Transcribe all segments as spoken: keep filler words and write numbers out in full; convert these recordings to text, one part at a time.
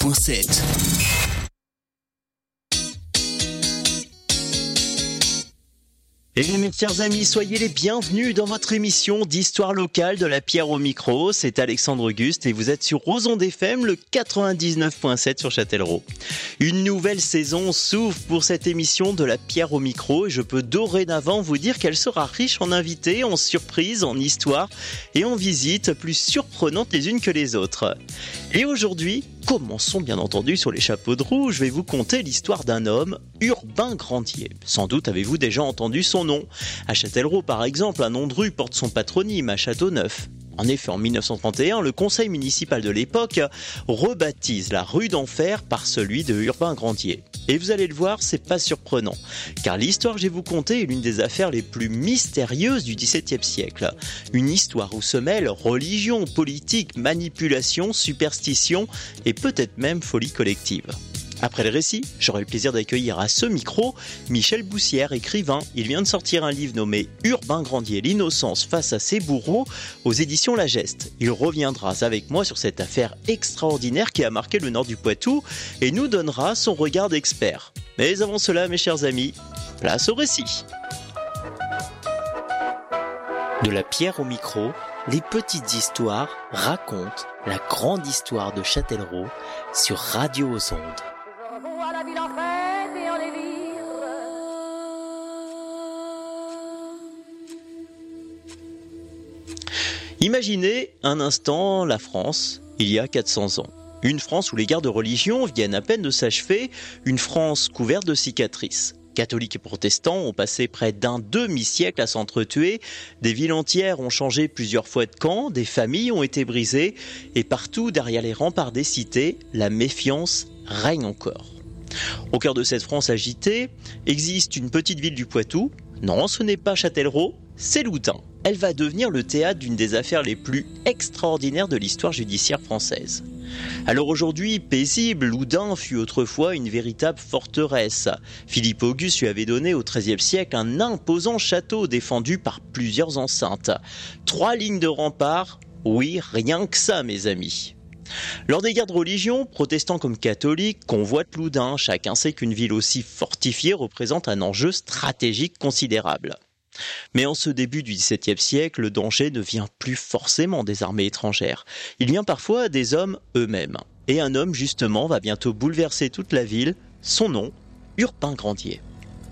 point sept. Et mes chers amis, soyez les bienvenus dans votre émission d'histoire locale de la pierre au micro. C'est Alexandre Auguste et vous êtes sur Ozon F M, le quatre-vingt-dix-neuf point sept sur Châtellerault. Une nouvelle saison s'ouvre pour cette émission de la pierre au micro et je peux dorénavant vous dire qu'elle sera riche en invités, en surprises, en histoires et en visites plus surprenantes les unes que les autres. Et aujourd'hui, commençons bien entendu sur les chapeaux de roue. Je vais vous conter l'histoire d'un homme, Urbain Grandier. Sans doute avez-vous déjà entendu son nom. À Châtellerault, par exemple, un nom de rue porte son patronyme à Châteauneuf. En effet, en mille neuf cent trente et un, le conseil municipal de l'époque rebaptise la rue d'Enfer par celui de Urbain Grandier. Et vous allez le voir, c'est pas surprenant, car l'histoire que je vais vous conter est l'une des affaires les plus mystérieuses du dix-septième siècle. Une histoire où se mêlent religion, politique, manipulation, superstition et peut-être même folie collective. Après le récit, j'aurai le plaisir d'accueillir à ce micro Michel Boussière, écrivain. Il vient de sortir un livre nommé Urbain Grandier, l'innocence face à ses bourreaux aux éditions La Geste. Il reviendra avec moi sur cette affaire extraordinaire qui a marqué le nord du Poitou et nous donnera son regard d'expert. Mais avant cela, mes chers amis, place au récit. De la pierre au micro, les petites histoires racontent la grande histoire de Châtellerault sur Radio aux Ondes. À la ville en fête et en les vire. Imaginez un instant la France, il y a quatre cents ans. Une France où les guerres de religion viennent à peine de s'achever, une France couverte de cicatrices. Catholiques et protestants ont passé près d'un demi-siècle à s'entretuer, des villes entières ont changé plusieurs fois de camp, des familles ont été brisées, et partout derrière les remparts des cités, la méfiance règne encore. Au cœur de cette France agitée, existe une petite ville du Poitou. Non, ce n'est pas Châtellerault, c'est Loudun. Elle va devenir le théâtre d'une des affaires les plus extraordinaires de l'histoire judiciaire française. Alors aujourd'hui, paisible, Loudun fut autrefois une véritable forteresse. Philippe Auguste lui avait donné au treizième siècle un imposant château défendu par plusieurs enceintes. Trois lignes de remparts, oui, rien que ça mes amis. Lors des guerres de religion, protestants comme catholiques convoitent Loudun. Chacun sait qu'une ville aussi fortifiée représente un enjeu stratégique considérable. Mais en ce début du dix-septième siècle, le danger ne vient plus forcément des armées étrangères. Il vient parfois des hommes eux-mêmes. Et un homme, justement, va bientôt bouleverser toute la ville. Son nom, Urbain Grandier.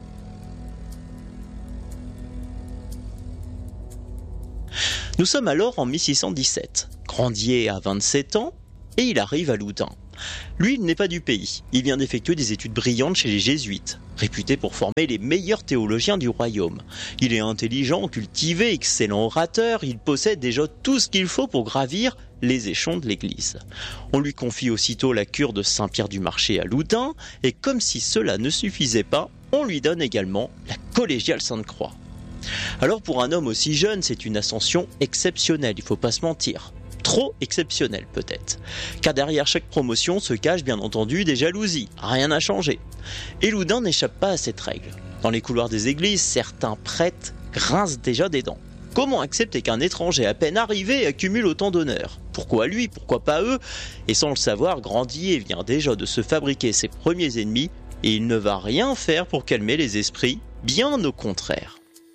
Nous sommes alors en mille six cent dix-sept. Grandier a vingt-sept ans et il arrive à Loudun. Lui, il n'est pas du pays. Il vient d'effectuer des études brillantes chez les jésuites, réputés pour former les meilleurs théologiens du royaume. Il est intelligent, cultivé, excellent orateur, il possède déjà tout ce qu'il faut pour gravir les échelons de l'église. On lui confie aussitôt la cure de Saint-Pierre-du-Marché à Loudun, et comme si cela ne suffisait pas, on lui donne également la collégiale Sainte-Croix. Alors pour un homme aussi jeune, c'est une ascension exceptionnelle, il ne faut pas se mentir. Trop exceptionnel peut-être, car derrière chaque promotion se cachent bien entendu des jalousies, rien n'a changé. Et Loudun n'échappe pas à cette règle. Dans les couloirs des églises, certains prêtres grincent déjà des dents. Comment accepter qu'un étranger à peine arrivé accumule autant d'honneur ? Pourquoi lui ? Pourquoi pas eux ? Et sans le savoir, Grandier vient déjà de se fabriquer ses premiers ennemis et il ne va rien faire pour calmer les esprits, bien au contraire.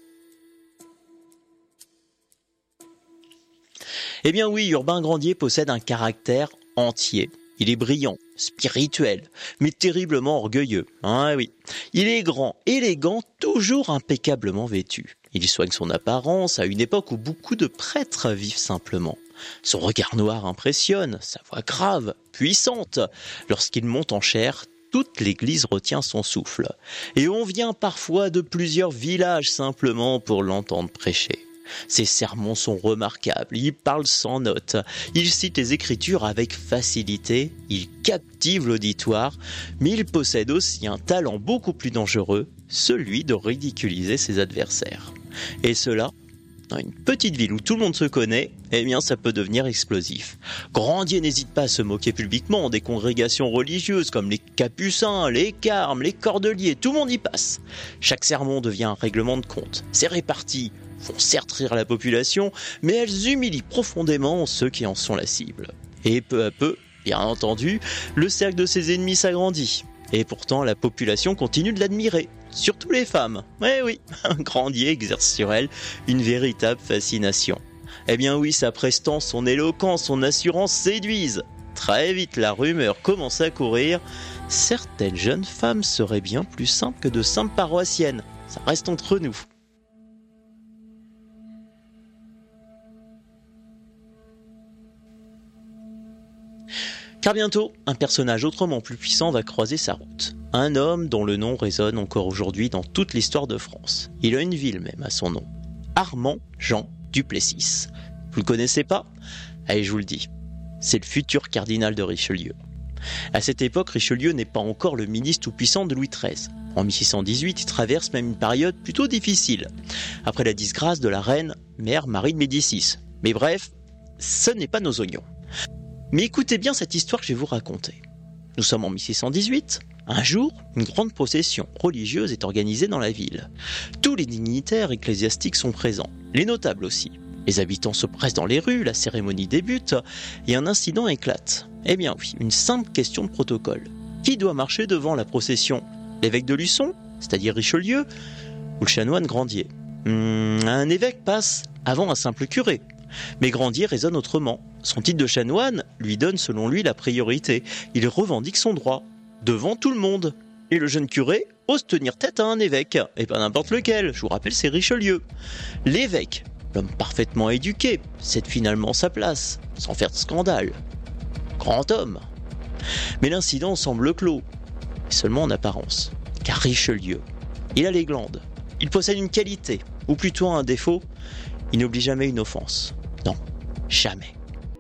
Eh bien oui, Urbain Grandier possède un caractère entier. Il est brillant, spirituel, mais terriblement orgueilleux. Ah oui. Il est grand, élégant, toujours impeccablement vêtu. Il soigne son apparence à une époque où beaucoup de prêtres vivent simplement. Son regard noir impressionne, sa voix grave, puissante. Lorsqu'il monte en chair, toute l'église retient son souffle. Et on vient parfois de plusieurs villages simplement pour l'entendre prêcher. Ses sermons sont remarquables, il parle sans notes, il cite les Écritures avec facilité, il captive l'auditoire, mais il possède aussi un talent beaucoup plus dangereux, celui de ridiculiser ses adversaires. Et cela, dans une petite ville où tout le monde se connaît, eh bien ça peut devenir explosif. Grandier n'hésite pas à se moquer publiquement des congrégations religieuses comme les Capucins, les Carmes, les Cordeliers, tout le monde y passe. Chaque sermon devient un règlement de compte, c'est réparti, font certes rire la population, mais elles humilient profondément ceux qui en sont la cible. Et peu à peu, Bien entendu, le cercle de ses ennemis s'agrandit. Et pourtant, la population continue de l'admirer, surtout les femmes. Eh oui, Grandier exerce sur elle une véritable fascination. Eh bien oui, sa prestance, son éloquence, son assurance séduisent. Très vite, la rumeur commence à courir. Certaines jeunes femmes seraient bien plus simples que de simples paroissiennes. Ça reste entre nous. Car bientôt, un personnage autrement plus puissant va croiser sa route. Un homme dont le nom résonne encore aujourd'hui dans toute l'histoire de France. Il a une ville même à son nom. Armand Jean Duplessis. Vous le connaissez pas ? Allez, je vous le dis. C'est le futur cardinal de Richelieu. À cette époque, Richelieu n'est pas encore le ministre tout-puissant de Louis treize. En mille six cent dix-huit, il traverse même une période plutôt difficile, après la disgrâce de la reine mère Marie de Médicis. Mais bref, ce n'est pas nos oignons. Mais écoutez bien cette histoire que je vais vous raconter. Nous sommes en mille six cent dix-huit. Un jour, une grande procession religieuse est organisée dans la ville. Tous les dignitaires ecclésiastiques sont présents, les notables aussi. Les habitants se pressent dans les rues, la cérémonie débute et un incident éclate. Eh bien oui, une simple question de protocole. Qui doit marcher devant la procession ? L'évêque de Luçon, c'est-à-dire Richelieu, ou le chanoine Grandier ? hum, Un évêque passe avant un simple curé. Mais Grandier raisonne autrement. Son titre de chanoine lui donne selon lui la priorité. Il revendique son droit, devant tout le monde. Et le jeune curé ose tenir tête à un évêque, et pas n'importe lequel, je vous rappelle c'est Richelieu. L'évêque, l'homme parfaitement éduqué, cède finalement sa place, sans faire de scandale. Grand homme. Mais l'incident semble clos, et seulement en apparence. Car Richelieu, il a les glandes. Il possède une qualité, ou plutôt un défaut, il n'oublie jamais une offense. Non, jamais.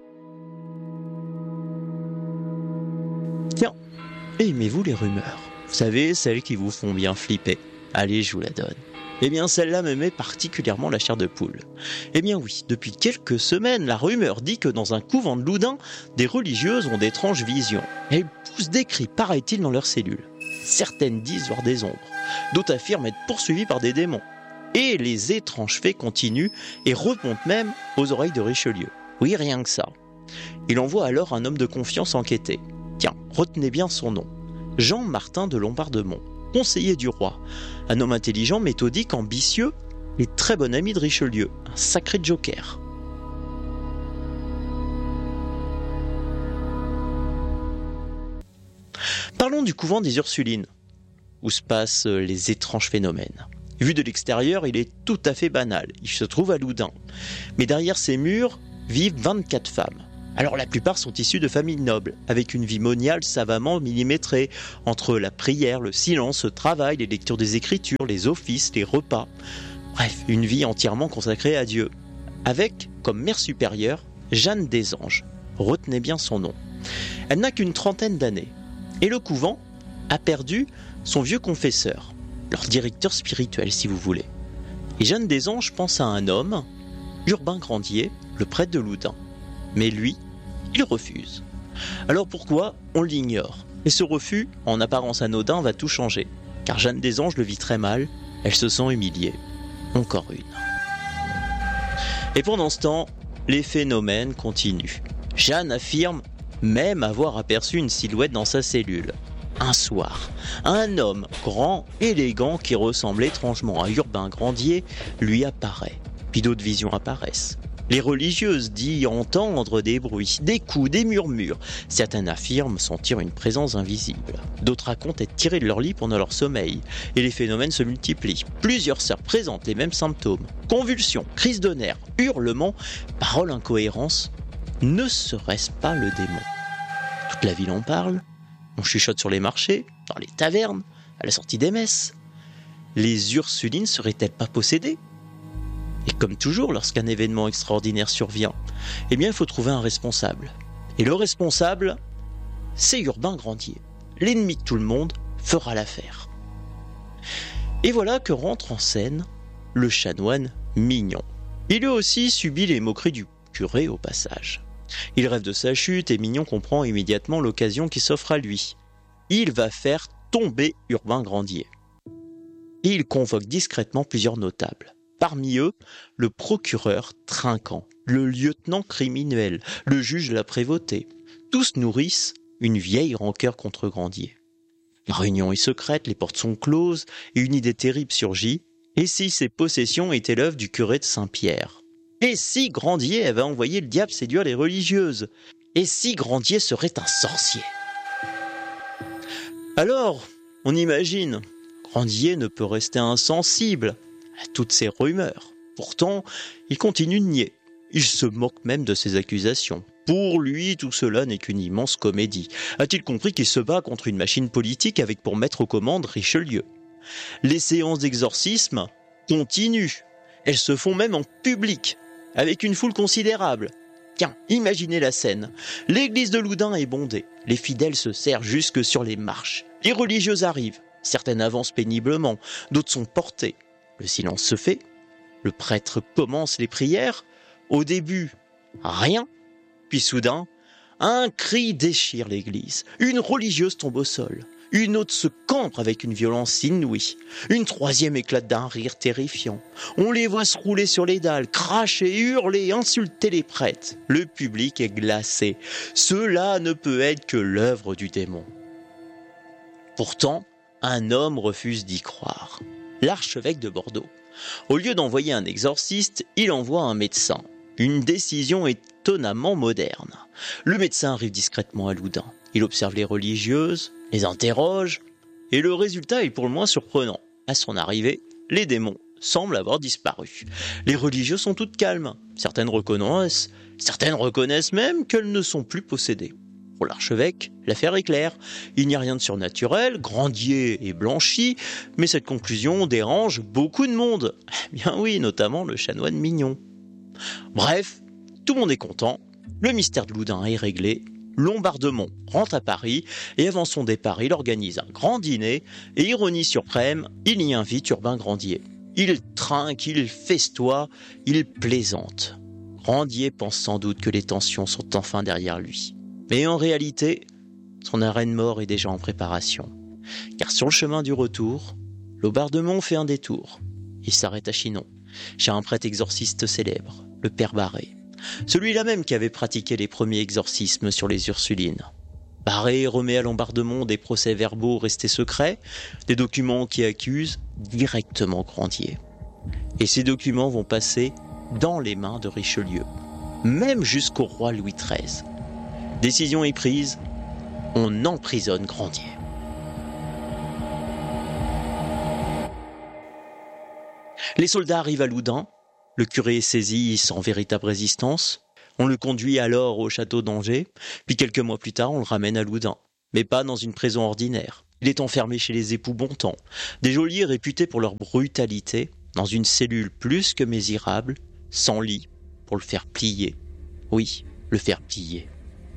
Tiens, aimez-vous les rumeurs ? Vous savez, celles qui vous font bien flipper. Allez, je vous la donne. Eh bien, celle-là me met particulièrement la chair de poule. Eh bien oui, depuis quelques semaines, la rumeur dit que dans un couvent de Loudun, des religieuses ont d'étranges visions. Elles poussent des cris, paraît-il, dans leurs cellules. Certaines disent voir des ombres. D'autres affirment être poursuivies par des démons. Et les étranges faits continuent et remontent même aux oreilles de Richelieu. Oui, rien que ça. Il envoie alors un homme de confiance enquêter. Tiens, retenez bien son nom. Jean-Martin de Lombardemont, conseiller du roi. Un homme intelligent, méthodique, ambitieux et très bon ami de Richelieu. Un sacré joker. Parlons du couvent des Ursulines, où se passent les étranges phénomènes. Vu de l'extérieur, il est tout à fait banal. Il se trouve à Loudun. Mais derrière ces murs vivent vingt-quatre femmes. Alors la plupart sont issues de familles nobles, avec une vie moniale savamment millimétrée, entre la prière, le silence, le travail, les lectures des Écritures, les offices, les repas. Bref, une vie entièrement consacrée à Dieu. Avec, comme mère supérieure, Jeanne des Anges. Retenez bien son nom. Elle n'a qu'une trentaine d'années. Et le couvent a perdu son vieux confesseur, leur directeur spirituel si vous voulez. Et Jeanne des Anges pense à un homme, Urbain Grandier, le prêtre de Loudun. Mais lui, il refuse. Alors pourquoi ? On l'ignore. Et ce refus, en apparence anodin, va tout changer. Car Jeanne des Anges le vit très mal, elle se sent humiliée. Encore une. Et pendant ce temps, les phénomènes continuent. Jeanne affirme même avoir aperçu une silhouette dans sa cellule. Un soir, un homme grand, élégant, qui ressemble étrangement à Urbain Grandier, lui apparaît. Puis d'autres visions apparaissent. Les religieuses disent entendre des bruits, des coups, des murmures. Certaines affirment sentir une présence invisible. D'autres racontent être tirées de leur lit pendant leur sommeil. Et les phénomènes se multiplient. Plusieurs sœurs présentent les mêmes symptômes. Convulsions, crises de nerfs, hurlements, paroles incohérences. Ne serait-ce pas le démon ? Toute la ville en parle. On chuchote sur les marchés, dans les tavernes, à la sortie des messes. Les Ursulines seraient-elles pas possédées ? Et comme toujours, lorsqu'un événement extraordinaire survient, eh bien, il faut trouver un responsable. Et le responsable, c'est Urbain Grandier. L'ennemi de tout le monde fera l'affaire. Et voilà que rentre en scène le chanoine Mignon. Il lui aussi subit les moqueries du curé au passage. Il rêve de sa chute et Mignon comprend immédiatement l'occasion qui s'offre à lui. Il va faire tomber Urbain Grandier. Et il convoque discrètement plusieurs notables. Parmi eux, le procureur Trinquant, le lieutenant criminel, le juge de la prévôté. Tous nourrissent une vieille rancœur contre Grandier. La réunion est secrète, les portes sont closes, et une idée terrible surgit. Et si ces possessions étaient l'œuvre du curé de Saint-Pierre? Et si Grandier avait envoyé le diable séduire les religieuses? Et si Grandier serait un sorcier? Alors, on imagine, Grandier ne peut rester insensible à toutes ces rumeurs. Pourtant, il continue de nier. Il se moque même de ces accusations. Pour lui, tout cela n'est qu'une immense comédie. A-t-il compris qu'il se bat contre une machine politique avec pour maître aux commandes Richelieu? Les séances d'exorcisme continuent. Elles se font même en public, avec une foule considérable. Tiens, imaginez la scène. L'église de Loudun est bondée. Les fidèles se serrent jusque sur les marches. Les religieuses arrivent. Certaines avancent péniblement, d'autres sont portées. Le silence se fait. Le prêtre commence les prières. Au début, rien. Puis soudain, un cri déchire l'église. Une religieuse tombe au sol. Une autre se cambre avec une violence inouïe. Une troisième éclate d'un rire terrifiant. On les voit se rouler sur les dalles, cracher, hurler, insulter les prêtres. Le public est glacé. Cela ne peut être que l'œuvre du démon. Pourtant, un homme refuse d'y croire. L'archevêque de Bordeaux. Au lieu d'envoyer un exorciste, il envoie un médecin. Une décision étonnamment moderne. Le médecin arrive discrètement à Loudun. Il observe les religieuses, les interroge, et le résultat est pour le moins surprenant. À son arrivée, les démons semblent avoir disparu. Les religieuses sont toutes calmes. Certaines reconnaissent, certaines reconnaissent même qu'elles ne sont plus possédées. Pour l'archevêque, l'affaire est claire. Il n'y a rien de surnaturel, Grandier est blanchi, mais cette conclusion dérange beaucoup de monde. Bien oui, notamment le chanoine Mignon. Bref, tout le monde est content, le mystère de Loudun est réglé, Lombardemont rentre à Paris et avant son départ, il organise un grand dîner et ironie suprême, il y invite Urbain Grandier. Il trinque, il festoie, il plaisante. Grandier pense sans doute que les tensions sont enfin derrière lui. Mais en réalité, son arrêt de mort est déjà en préparation. Car sur le chemin du retour, Lombardemont fait un détour. Il s'arrête à Chinon, chez un prêtre exorciste célèbre, le Père Barré. Celui-là même qui avait pratiqué les premiers exorcismes sur les Ursulines. Barré remet à Lombardemont des procès-verbaux restés secrets, des documents qui accusent directement Grandier. Et ces documents vont passer dans les mains de Richelieu, même jusqu'au roi Louis treize. Décision est prise, on emprisonne Grandier. Les soldats arrivent à Loudun, le curé est saisi sans véritable résistance, on le conduit alors au château d'Angers, puis quelques mois plus tard on le ramène à Loudun, mais pas dans une prison ordinaire. Il est enfermé chez les époux Bontemps, des geôliers réputés pour leur brutalité, dans une cellule plus que misérable, sans lit, pour le faire plier. Oui, le faire plier.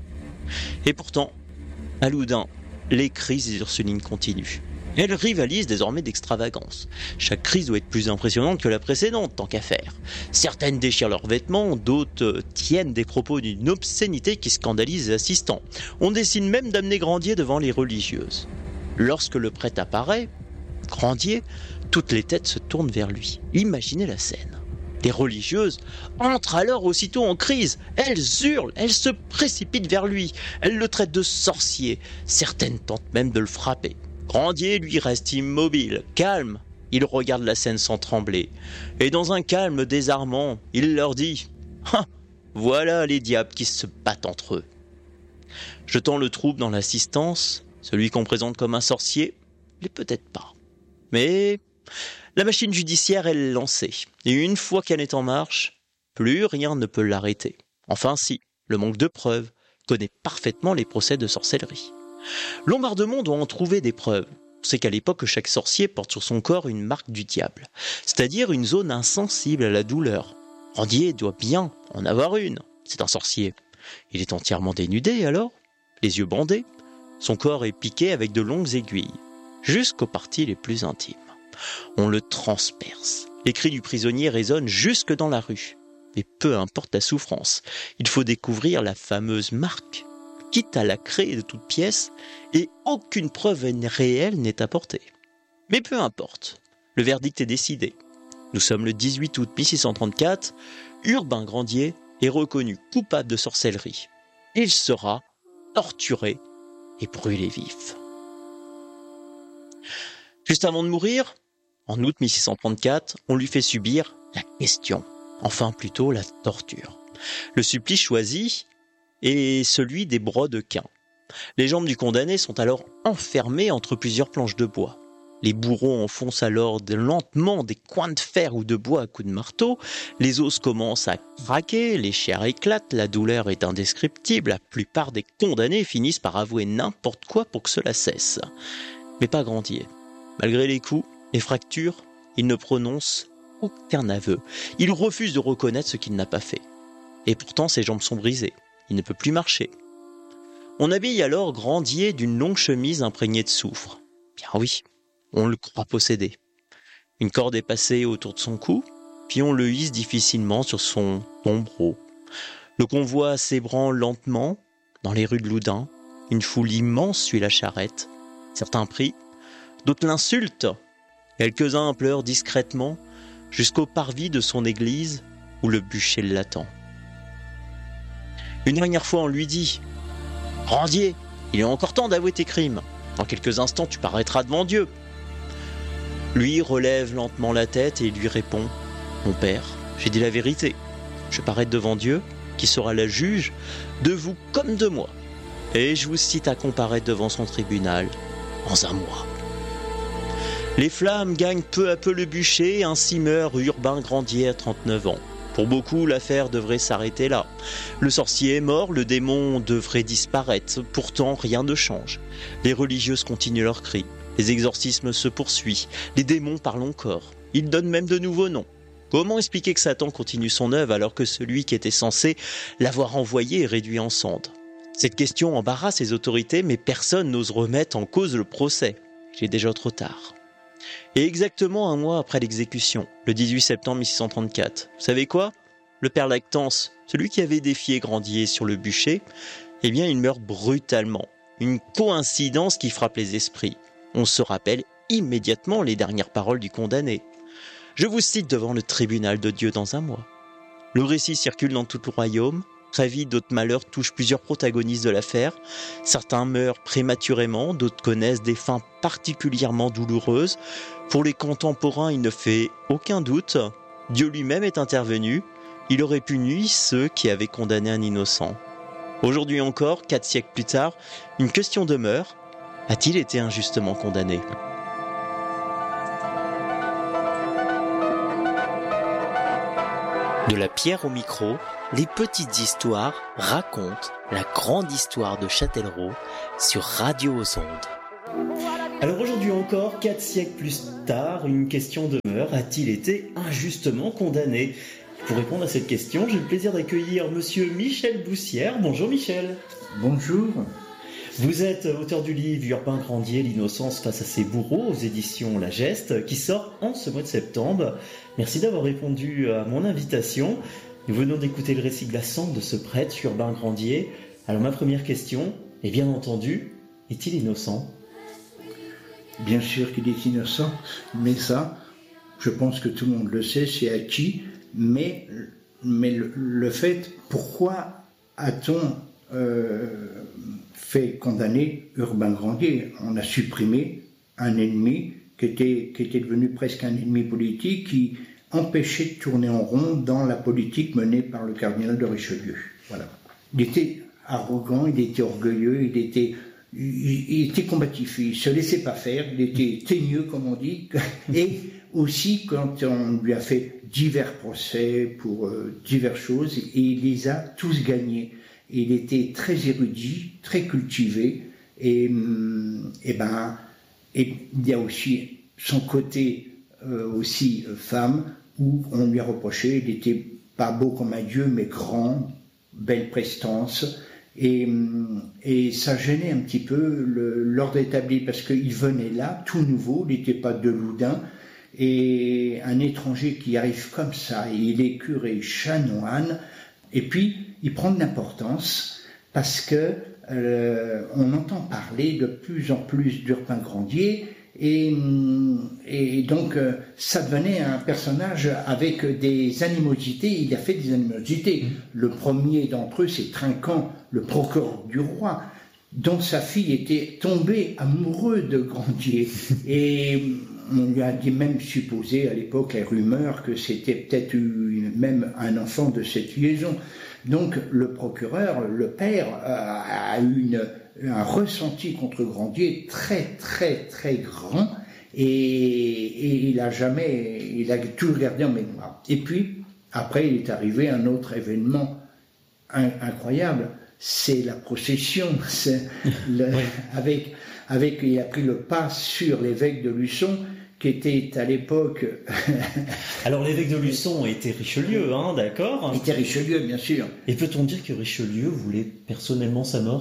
Et pourtant, à Loudun, les crises des Ursulines continuent. Elles rivalisent désormais d'extravagance. Chaque crise doit être plus impressionnante que la précédente, tant qu'à faire. Certaines déchirent leurs vêtements, d'autres tiennent des propos d'une obscénité qui scandalise les assistants. On décide même d'amener Grandier devant les religieuses. Lorsque le prêtre apparaît, Grandier, toutes les têtes se tournent vers lui. Imaginez la scène. Les religieuses entrent alors aussitôt en crise. Elles hurlent, elles se précipitent vers lui. Elles le traitent de sorcier. Certaines tentent même de le frapper. Grandier, lui, reste immobile, calme. Il regarde la scène sans trembler. Et dans un calme désarmant, il leur dit « Ah, voilà les diables qui se battent entre eux. » Jetant le trouble dans l'assistance, celui qu'on présente comme un sorcier, l'est peut-être pas. Mais la machine judiciaire est lancée. Et une fois qu'elle est en marche, plus rien ne peut l'arrêter. Enfin si, le manque de preuves connaît parfaitement les procès de sorcellerie. Lombardemont doit en trouver des preuves. On sait qu'à l'époque, chaque sorcier porte sur son corps une marque du diable, c'est-à-dire une zone insensible à la douleur. Grandier doit bien en avoir une. C'est un sorcier. Il est entièrement dénudé alors, les yeux bandés. Son corps est piqué avec de longues aiguilles, jusqu'aux parties les plus intimes. On le transperce. Les cris du prisonnier résonnent jusque dans la rue. Mais peu importe la souffrance, il faut découvrir la fameuse marque. Quitte à la créer de toutes pièces, et aucune preuve réelle n'est apportée. Mais peu importe, le verdict est décidé. Nous sommes le dix-huit août mille six cent trente-quatre, Urbain Grandier est reconnu coupable de sorcellerie. Il sera torturé et brûlé vif. Juste avant de mourir, en août mille six cent trente-quatre, on lui fait subir la question, enfin plutôt la torture. Le supplice choisi est celui des brodequins. Les jambes du condamné sont alors enfermées entre plusieurs planches de bois. Les bourreaux enfoncent alors de, lentement des coins de fer ou de bois à coups de marteau. Les os commencent à craquer, les chairs éclatent, la douleur est indescriptible. La plupart des condamnés finissent par avouer n'importe quoi pour que cela cesse. Mais pas Grandier. Malgré les coups, les fractures, il ne prononce aucun aveu. Il refuse de reconnaître ce qu'il n'a pas fait. Et pourtant, ses jambes sont brisées. Il ne peut plus marcher. On habille alors Grandier d'une longue chemise imprégnée de soufre. Bien oui, on le croit possédé. Une corde est passée autour de son cou, puis on le hisse difficilement sur son tombereau. Le convoi s'ébranle lentement dans les rues de Loudun. Une foule immense suit la charrette. Certains prient, d'autres l'insultent. Quelques-uns pleurent discrètement jusqu'au parvis de son église où le bûcher l'attend. Une dernière fois, on lui dit « Grandier, il est encore temps d'avouer tes crimes. Dans quelques instants, tu paraîtras devant Dieu. » Lui relève lentement la tête et lui répond « Mon père, j'ai dit la vérité. Je paraître devant Dieu, qui sera le juge de vous comme de moi. Et je vous cite à comparaître devant son tribunal dans un mois. » Les flammes gagnent peu à peu le bûcher, ainsi meurt Urbain Grandier à trente-neuf ans. Pour beaucoup, l'affaire devrait s'arrêter là. Le sorcier est mort, le démon devrait disparaître. Pourtant, rien ne change. Les religieuses continuent leurs cris. Les exorcismes se poursuivent. Les démons parlent encore. Ils donnent même de nouveaux noms. Comment expliquer que Satan continue son œuvre alors que celui qui était censé l'avoir envoyé est réduit en cendres ? Cette question embarrasse les autorités, mais personne n'ose remettre en cause le procès. Il est déjà trop tard. Et exactement un mois après l'exécution, le dix-huit septembre mille six cent trente-quatre, vous savez quoi ? Le père Lactance, celui qui avait défié Grandier sur le bûcher, eh bien il meurt brutalement. Une coïncidence qui frappe les esprits. On se rappelle immédiatement les dernières paroles du condamné. Je vous cite devant le tribunal de Dieu dans un mois. Le récit circule dans tout le royaume. Très vite, d'autres malheurs touchent plusieurs protagonistes de l'affaire. Certains meurent prématurément, d'autres connaissent des fins particulièrement douloureuses. Pour les contemporains, il ne fait aucun doute. Dieu lui-même est intervenu. Il aurait puni ceux qui avaient condamné un innocent. Aujourd'hui encore, quatre siècles plus tard, une question demeure. A-t-il été injustement condamné ? De la pierre au micro, les petites histoires racontent la grande histoire de Châtellerault sur Radio aux Ondes. Alors aujourd'hui encore, quatre siècles plus tard, une question demeure. A-t-il été injustement condamné ? Pour répondre à cette question, j'ai le plaisir d'accueillir monsieur Michel Boussière. Bonjour Michel. Bonjour. Vous êtes auteur du livre Urbain Grandier, l'innocence face à ses bourreaux aux éditions La Geste, qui sort en ce mois de septembre. Merci d'avoir répondu à mon invitation. Nous venons d'écouter le récit glaçant de ce prêtre, Urbain Grandier. Alors ma première question est bien entendu, est-il innocent ? Bien sûr qu'il est innocent, mais ça, je pense que tout le monde le sait, c'est acquis. Mais, mais le, le fait, pourquoi a-t-on euh, fait condamner Urbain Grandier ? On a supprimé un ennemi qui était, qui était devenu presque un ennemi politique, qui empêchait de tourner en rond dans la politique menée par le cardinal de Richelieu. Voilà. Il était arrogant, il était orgueilleux, il était, il, il était combatif, il ne se laissait pas faire, il était teigneux, comme on dit, et aussi quand on lui a fait divers procès pour euh, diverses choses, et il les a tous gagnés. Et il était très érudit, très cultivé, et, et ben, et il y a aussi son côté euh, aussi euh, femme, où on lui a reproché, il n'était pas beau comme un dieu, mais grand, belle prestance, et, et ça gênait un petit peu le, l'ordre établi, parce qu'il venait là, tout nouveau, il n'était pas de Loudun, et un étranger qui arrive comme ça, et il est curé chanoine, et puis il prend de l'importance, parce que euh, on entend parler de plus en plus d'Urbain Grandier, et, et donc euh, ça devenait un personnage avec des animosités. Il a fait des animosités. Le premier d'entre eux, c'est Trinquant, le procureur du roi, dont sa fille était tombée amoureuse de Grandier. Et on lui a dit même supposé à l'époque les rumeurs que c'était peut-être une, même un enfant de cette liaison. Donc le procureur, le père, a, a eu une, un ressenti contre Grandier très très très grand et, et il a jamais, il a toujours gardé en mémoire. Et puis après il est arrivé un autre événement in, incroyable, c'est la procession, c'est le, oui. avec, avec il a pris le pas sur l'évêque de Luçon, qui était à l'époque... Alors l'évêque de Luçon était Richelieu, hein, d'accord ? Il était Richelieu, bien sûr. Et peut-on dire que Richelieu voulait personnellement sa mort ?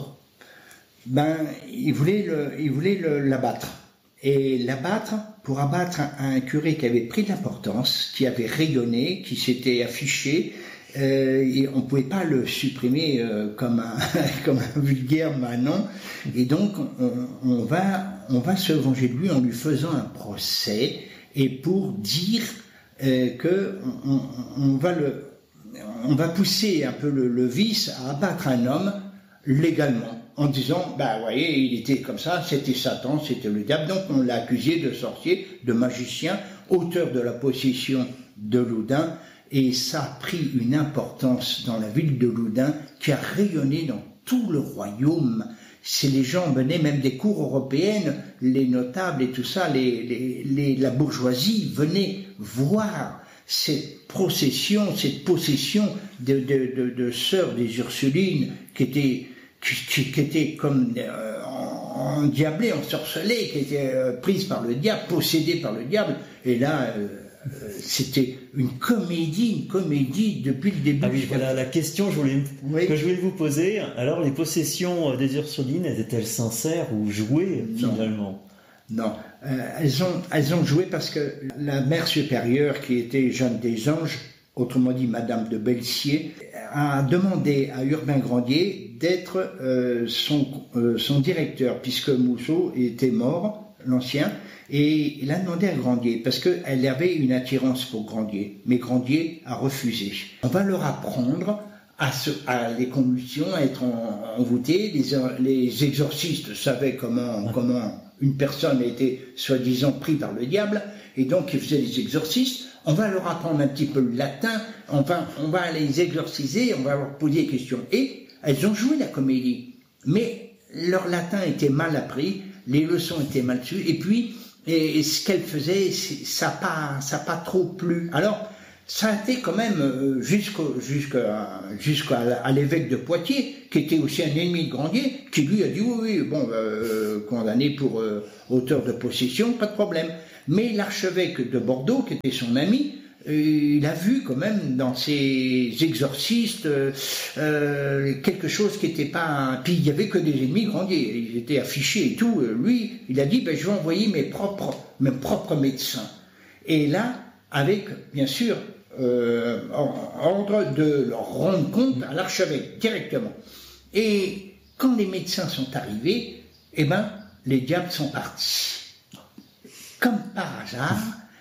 Ben, il voulait, le, il voulait le, l'abattre. Et l'abattre, pour abattre un, un curé qui avait pris de l'importance, qui avait rayonné, qui s'était affiché, euh, et on ne pouvait pas le supprimer euh, comme, un, comme un vulgaire maintenant. Et donc, on, on, va, on va se venger de lui en lui faisant un procès, et pour dire euh, que on, on, va le, on va pousser un peu le, le vice à abattre un homme légalement, en disant, bah, vous voyez, il était comme ça, c'était Satan, c'était le diable, donc on l'a accusé de sorcier, de magicien, auteur de la possession de Loudun, et ça a pris une importance dans la ville de Loudun qui a rayonné dans tout le royaume. C'est les gens venaient même des cours européennes, les notables et tout ça, les, les, les, la bourgeoisie venait voir cette procession, cette possession de, de, de, de sœurs des Ursulines qui étaient, qui, qui étaient comme euh, endiablées, ensorcelées, qui étaient euh, prises par le diable, possédées par le diable. Et là, euh, euh, c'était une comédie, une comédie depuis le début. Ah oui, voilà la question je voulais, oui. que je voulais vous poser. Alors, les possessions des Ursulines étaient-elles sincères ou jouées finalement ? Non, euh, elles ont, elles ont joué parce que la mère supérieure, qui était Jeanne des Anges, autrement dit Madame de Belsier, a demandé à Urbain Grandier d'être euh, son, euh, son directeur, puisque Mousseau était mort, l'ancien, et il a demandé à Grandier, parce qu'elle avait une attirance pour Grandier, mais Grandier a refusé. On va leur apprendre à, se, à les convulsions, à être envoûtés, les, les exorcistes savaient comment... comment une personne était soi-disant prise par le diable, et donc ils faisaient les exorcismes. On va leur apprendre un petit peu le latin, on va, on va les exorciser, on va leur poser des questions. Et elles ont joué la comédie, mais leur latin était mal appris, les leçons étaient mal sues, et puis et, et ce qu'elles faisaient, ça n'a pas, ça pas trop plu. Alors, ça a été quand même jusqu'au, jusqu'à, jusqu'à à l'évêque de Poitiers, qui était aussi un ennemi de Grandier, qui lui a dit oui, oui, bon, euh, condamné pour euh, auteur de possession, pas de problème. Mais l'archevêque de Bordeaux, qui était son ami, euh, il a vu quand même dans ses exorcistes euh, quelque chose qui n'était pas... Puis il n'y avait que des ennemis de Grandier, ils étaient affichés et tout. Lui, il a dit, ben, je vais envoyer mes propres, mes propres médecins. Et là, avec, bien sûr, Euh, ordre de leur rendre compte à l'archevêque directement. Et quand les médecins sont arrivés, eh ben, les diables sont partis. Comme par hasard,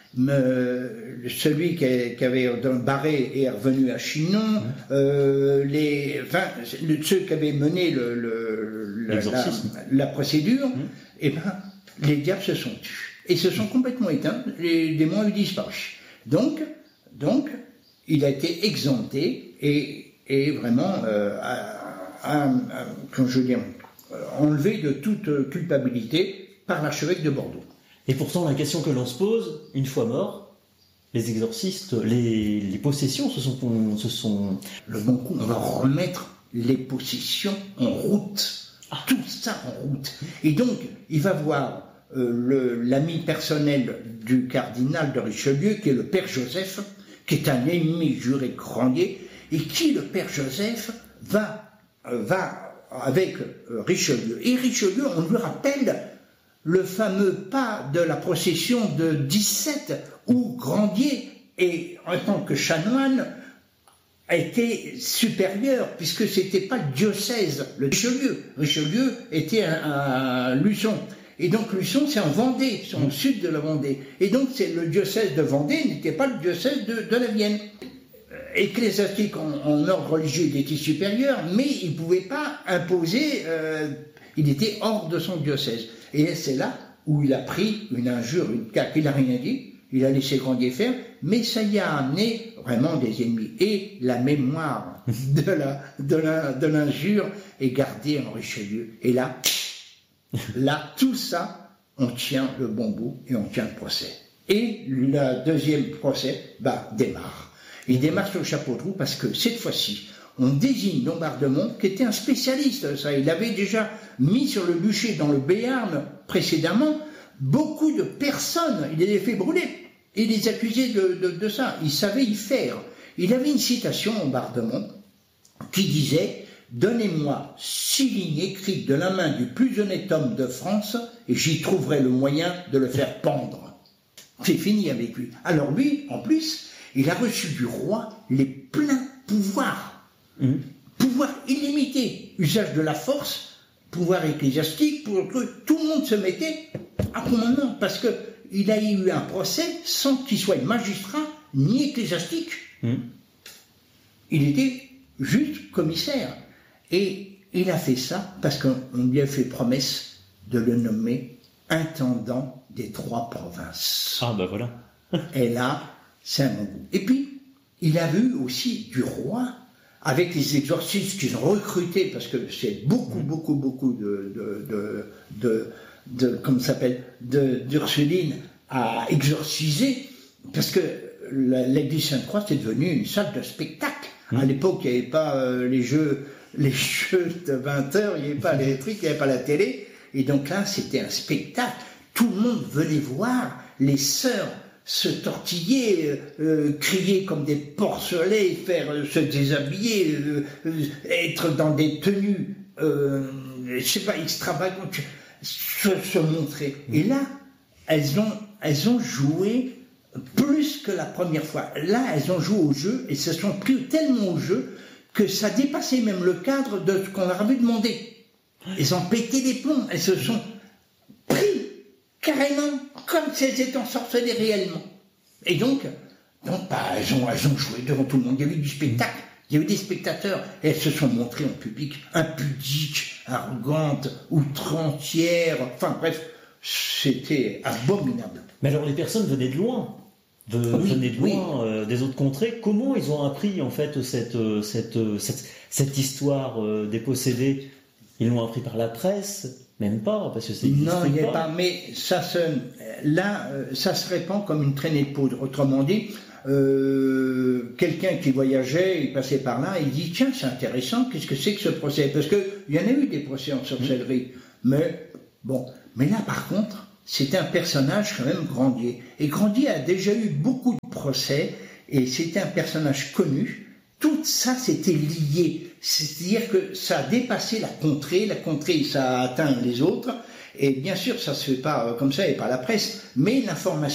me, celui qui, qui avait dans le barret est revenu à Chinon, euh, les, enfin, le, ceux qui avaient mené le, le, la, la, la procédure, mmh. eh ben, les diables se sont tus. Et se sont complètement éteints, les démons ont disparu. Donc, Donc, il a été exempté et, et vraiment, euh, à, à, à, comment je veux dire, enlevé de toute culpabilité par l'archevêque de Bordeaux. Et pourtant, la question que l'on se pose, une fois mort, les exorcistes, les, les possessions se sont, se sont... Le bon coup, on va remettre les possessions en route. Ah. Tout ça en route. Et donc, il va voir euh, le, l'ami personnel du cardinal de Richelieu, qui est le père Joseph, qui est un ennemi juré de Grandier, et qui, le père Joseph, va, euh, va avec euh, Richelieu. Et Richelieu, on lui rappelle le fameux pas de la procession de dix-sept, où Grandier, et, en tant que chanoine, a été supérieur, puisque c'était pas le diocèse, le Richelieu. Richelieu était à Luçon. Et donc Luçon, c'est en Vendée, c'est au sud de la Vendée. Et donc c'est le diocèse de Vendée n'était pas le diocèse de, de la Vienne. Ecclésiastique en, en ordre religieux, il était supérieur, mais il ne pouvait pas imposer, euh, Il était hors de son diocèse. Et c'est là où il a pris une injure, une claque. Il n'a rien dit, il a laissé Grandier faire, mais ça y a amené vraiment des ennemis. Et la mémoire de, la, de, la, de l'injure est gardée en Richelieu. Et là, là, tout ça, on tient le bon bout et on tient le procès. Et le deuxième procès bah, démarre. Il démarre sur le chapeau de roue parce que cette fois-ci, on désigne Lombardemont, qui était un spécialiste de ça. Il avait déjà mis sur le bûcher dans le Béarn précédemment beaucoup de personnes. Il les avait fait brûler et les accusait de, de, de ça. Il savait y faire. Il avait une citation, Lombardemont, qui disait « Donnez-moi six lignes écrites de la main du plus honnête homme de France et j'y trouverai le moyen de le faire pendre. » C'est fini avec lui. Alors lui, en plus, il a reçu du roi les pleins pouvoirs. Mmh. Pouvoir illimité. Usage de la force, pouvoir ecclésiastique, pour que tout le monde se mettait à commandement. Parce qu'il a eu un procès sans qu'il soit magistrat ni ecclésiastique. Mmh. Il était juste commissaire. Et il a fait ça parce qu'on lui a fait promesse de le nommer intendant des trois provinces. Ah ben voilà. Et là, c'est un bon goût. Et puis, il a eu aussi du roi, avec les exorcistes qu'ils ont recrutés, parce que c'est beaucoup, beaucoup, beaucoup de, de, de, de, de comment ça s'appelle, de, d'Ursuline à exorciser, parce que la, l'église Sainte-Croix, c'est devenu une salle de spectacle. Mmh. À l'époque, il n'y avait pas euh, les jeux, les jeux de vingt heures, il n'y avait pas les trucs, il n'y avait pas la télé, et donc là, c'était un spectacle. Tout le monde venait voir les sœurs se tortiller, euh, crier comme des porcelets, faire euh, se déshabiller, euh, euh, être dans des tenues, euh, je sais pas, extravagantes, se, se montrer. Et là, elles ont, elles ont joué plus que la première fois. Là, elles ont joué au jeu et se sont pris tellement au jeu que ça dépassait même le cadre de ce qu'on leur avait demandé. Elles ont pété des plombs, elles se sont pris carrément comme si elles étaient ensorcelées réellement. Et donc, donc bah, elles, ont, elles ont joué devant tout le monde. Il y avait du spectacle, il y avait des spectateurs, et elles se sont montrées en public impudiques, arrogantes, outrancières, enfin bref, c'était abominable. Mais alors les personnes venaient de loin, de, oui, venaient de loin, oui. euh, des autres contrées. Comment ils ont appris en fait cette, cette, cette, cette histoire euh, des possédés? Ils l'ont appris par la presse? Même pas, parce que c'est non, il n'y a pas, mais ça se, là, ça se répand comme une traînée de poudre. Autrement dit, euh, quelqu'un qui voyageait, il passait par là, il dit tiens, c'est intéressant, qu'est-ce que c'est que ce procès? Parce qu'il y en a eu des procès en sorcellerie, mais bon, mais là par contre, c'était un personnage quand même Grandier. Et Grandier a déjà eu beaucoup de procès, et c'était un personnage connu. Tout ça, c'était lié. C'est-à-dire que ça a dépassé la contrée. La contrée, ça a atteint les autres. Et bien sûr, ça se fait pas comme ça et par la presse. Mais l'information